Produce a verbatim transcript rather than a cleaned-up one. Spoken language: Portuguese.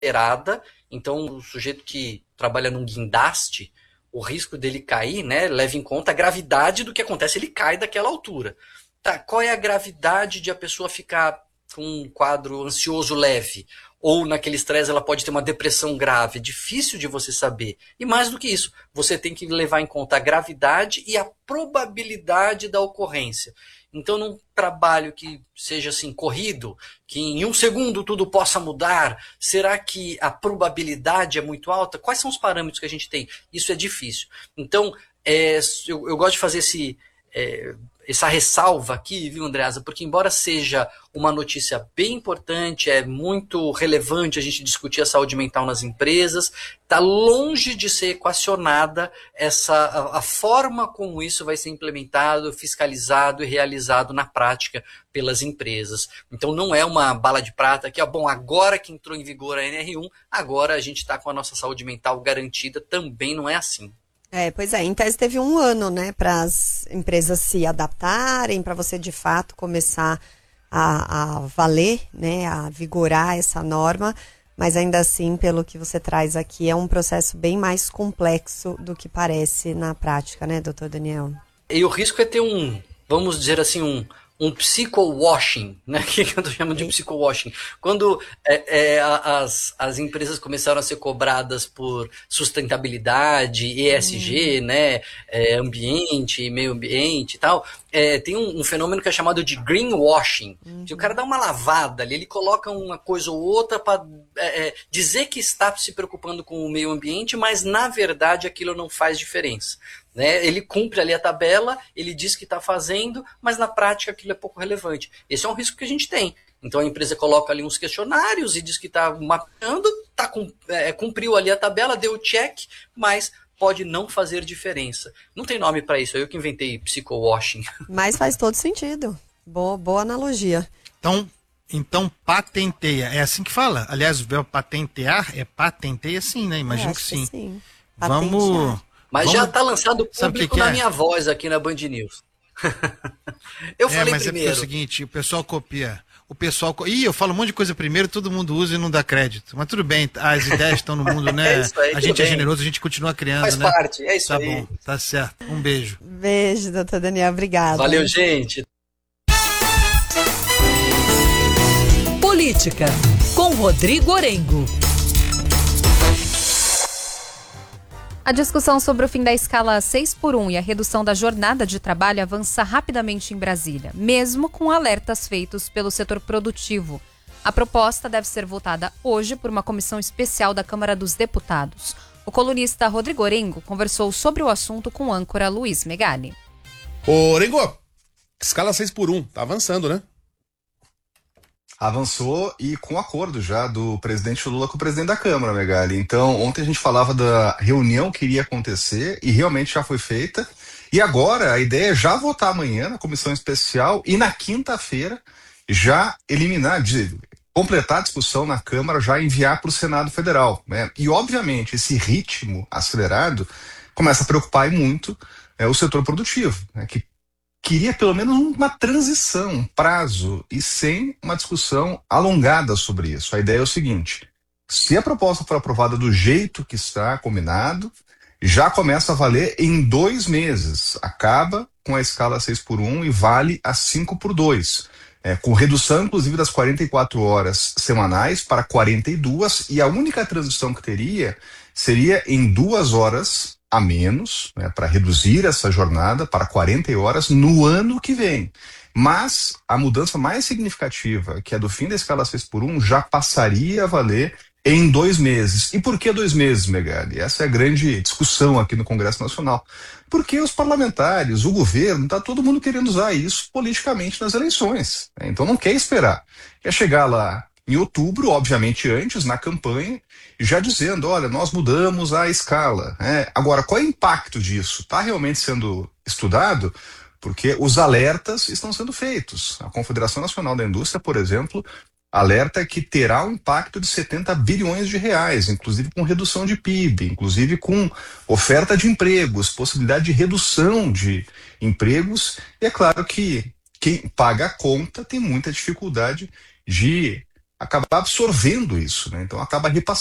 esperada. Então, o sujeito que trabalha num guindaste, o risco dele cair, né, leva em conta a gravidade do que acontece, ele cai daquela altura. Tá, qual é a gravidade de a pessoa ficar com um quadro ansioso leve? Ou naquele estresse ela pode ter uma depressão grave? É difícil de você saber. E mais do que isso, você tem que levar em conta a gravidade e a probabilidade da ocorrência. Então, num trabalho que seja assim, corrido, que em um segundo tudo possa mudar, será que a probabilidade é muito alta? Quais são os parâmetros que a gente tem? Isso é difícil. Então, é, eu, eu gosto de fazer esse... É, essa ressalva aqui, viu, Andreasa? Porque embora seja uma notícia bem importante, é muito relevante a gente discutir a saúde mental nas empresas, está longe de ser equacionada essa, a, a forma como isso vai ser implementado, fiscalizado e realizado na prática pelas empresas. Então não é uma bala de prata que, ó, bom, agora que entrou em vigor a N R um, agora a gente está com a nossa saúde mental garantida. Também não é assim. É, pois é, em tese teve um ano, né, para as empresas se adaptarem, para você de fato começar a, a valer, né, a vigorar essa norma, mas ainda assim, pelo que você traz aqui, é um processo bem mais complexo do que parece na prática, né, doutor Daniel? E o risco é ter um, vamos dizer assim, um, um psycho-washing, né? Que eu estou chamando de psycho-washing. Quando é, é, as, as empresas começaram a ser cobradas por sustentabilidade, E S G, hum. né? É, ambiente, meio ambiente e tal, é, tem um, um fenômeno que é chamado de greenwashing. Uhum. Se o cara dá uma lavada ali, ele coloca uma coisa ou outra para é, é, dizer que está se preocupando com o meio ambiente, mas na verdade aquilo não faz diferença. Né? Ele cumpre ali a tabela, ele diz que está fazendo, mas na prática aquilo é pouco relevante. Esse é um risco que a gente tem. Então a empresa coloca ali uns questionários e diz que está mapeando, tá com, é, cumpriu ali a tabela, deu o check, mas pode não fazer diferença. Não tem nome para isso, eu que inventei psycho-washing. Mas faz todo sentido. Boa, boa analogia. Então, então patenteia, é assim que fala? Aliás, o verbo patentear é patenteia sim, né? Imagino que sim. que sim. Vamos... Mas Vamos... já está lançado público na é? minha voz aqui na Band News. eu é, falei mas primeiro. É, é o seguinte, o pessoal copia. O pessoal... Ih, eu falo um monte de coisa primeiro, todo mundo usa e não dá crédito. Mas tudo bem, as ideias estão no mundo, né? é aí, a gente bem. é generoso, a gente continua criando, Faz né? Faz parte, é isso tá aí. Tá bom, tá certo. Um beijo. Beijo, doutor Daniel, obrigado. Valeu, gente. Política, com Rodrigo Orengo. A discussão sobre o fim da escala seis por um e a redução da jornada de trabalho avança rapidamente em Brasília, mesmo com alertas feitos pelo setor produtivo. A proposta deve ser votada hoje por uma comissão especial da Câmara dos Deputados. O colunista Rodrigo Orengo conversou sobre o assunto com o âncora Luiz Megali. Ô, Orengo, escala seis por um, tá avançando, né? Avançou e com acordo já do presidente Lula com o presidente da Câmara, Megali. Então, ontem a gente falava da reunião que iria acontecer e realmente já foi feita. E agora a ideia é já votar amanhã na comissão especial e na quinta-feira já eliminar, de, completar a discussão na Câmara, já enviar para o Senado Federal, né? E, obviamente, esse ritmo acelerado começa a preocupar e muito é, o setor produtivo, né, que queria pelo menos uma transição, um prazo, e sem uma discussão alongada sobre isso. A ideia é o seguinte: se a proposta for aprovada do jeito que está combinado, já começa a valer em dois meses. Acaba com a escala seis por um e vale a cinco por dois. É, com redução, inclusive, das quarenta e quatro horas semanais para quarenta e duas, e a única transição que teria seria em duas horas a menos, né, para reduzir essa jornada para quarenta horas no ano que vem. Mas a mudança mais significativa, que é do fim da escala seis por um, já passaria a valer em dois meses. E por que dois meses, Megali? Essa é a grande discussão aqui no Congresso Nacional. Porque os parlamentares, o governo, está todo mundo querendo usar isso politicamente nas eleições, né? Então não quer esperar. Quer chegar lá em outubro, obviamente antes, na campanha, já dizendo, olha, nós mudamos a escala, né? Agora, qual é o impacto disso? Está realmente sendo estudado? Porque os alertas estão sendo feitos. A Confederação Nacional da Indústria, por exemplo, alerta que terá um impacto de setenta bilhões de reais, inclusive com redução de P I B, inclusive com oferta de empregos, possibilidade de redução de empregos. E é claro que quem paga a conta tem muita dificuldade de acabar absorvendo isso, né? Então acaba repassando